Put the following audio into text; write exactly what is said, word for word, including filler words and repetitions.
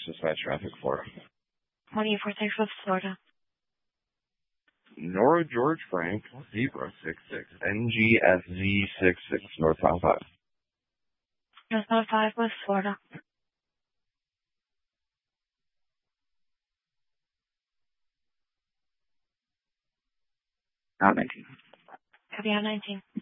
Dispatch traffic, Florida. one eight four six, West Florida. Nora George Frank, Zebra six six, N G S Z six six, North Mile five. North Mile five, West Florida. Out nineteen. Copy out nineteen.